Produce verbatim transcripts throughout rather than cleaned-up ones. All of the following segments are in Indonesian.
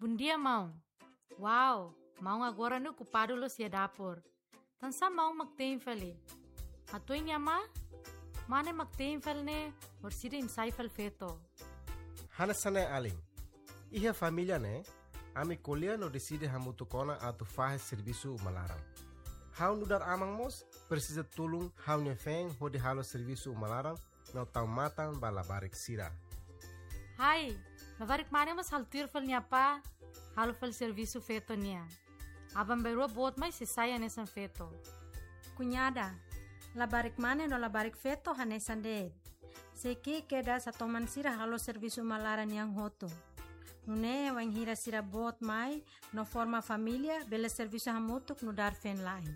bundia mau. Wow, mau agora no culpado lo sia dapur. Tansa mau magtein fali. Atoy niya ma? Mane magtein fal ne orsida insai fal feto. Hanasane aling. Iha família ne, ami kolia no decide hamutu kona atu fahe serviço malaram. Hau nudar amang mos, precisa tulung hau ne feng hodi halo serviço malaram no tau matan balabarik sira. Hai, labarik mane mas haltir fal niya pa, halo fal serviço feto niya. Abang berua bot mai se saya nesan feto. Cunhada, labarik mane no labarik feto hanesan dead. Seki keda sa toman sira halo serviço malaran yang hoto. Nune wang hira sira bot mai no forma família bela serviço hamutuk no dar fen lain.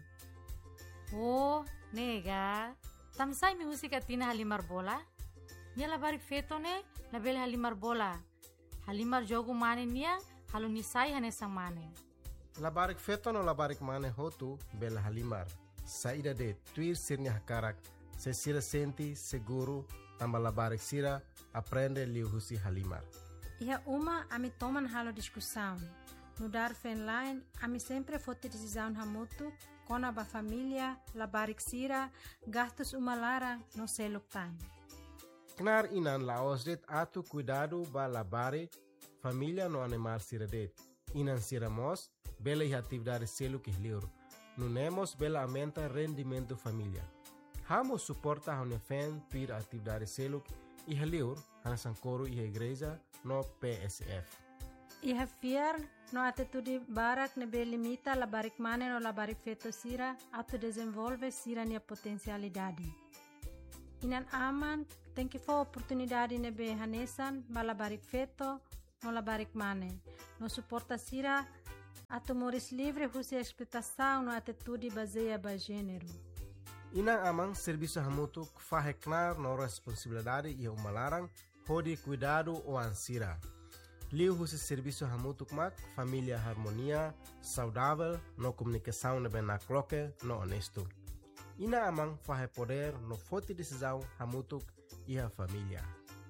Oh, nega. Tamsay mi musika tina halimar bola? Nia labarik feto ne, label halimar bola. Halimar jogo mane niya, halo nisay hanesang mane. Labarik feto no labarik mane hotu bela halimar. Saída de tuir sirnya hakarak, se sira senti seguro tamba labarik sira aprende liu husi halimar. Iha uma ami toman halo discussão. No dar fen line, ami sempre fote decisão hamutuk, kona ba família, labarik sira, gastos uma lara no seluk time. Knar inan laos det atu cuidado ba labare família no animal sira det. Inan sira mos, bela iha atividade seluk ihliur. Nunemos bela aumenta rendimento família. Hamo suporta hone fen tuir atividade seluk ihliur, hanasan coro iha igreja no P S F. Iha fiar no atitude barak nebe limita labarik mane no labarik feto sira atu desenvolve sira nia potencialidade. Inan aman tem que for oportunidade nebe hanesan ba labarik feto no labarik mane. No suporta sira atu moris livre husi expectação no atitude baseia ba gênero. Inang amang serviço hamutuk faheknar no responsabilidade e umalarang hodi cuidado o ansira. Liu husi serviço hamutuk mak família harmonia, saudável, no comunicação nebe na cloque, no honesto. Ina amang fahe poder no forte decisão hamutuk e a família.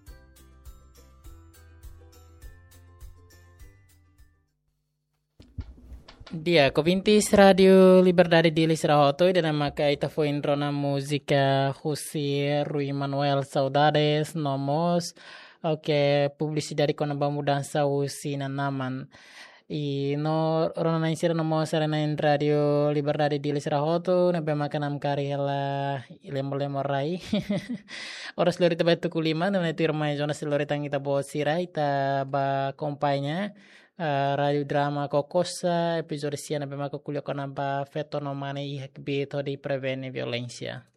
Dia, Covintis Radio Liberdade di Lisrahoto dan maka ita foi introna música José Rui Manuel Saudades Nomos ok publicidade com a mudança usina naman e no rona insira nomos serena in Radio Liberdade di Lisrahoto na makanam kari hela ilemo-lemo rai oras lorita batu kulima na itu irmai zona lorita kita bawa sira ita ba kompanya Uh, radio drama Kokosa episode sia na bema ko kulio kana ba feto no mane ihak beto di prevene violência.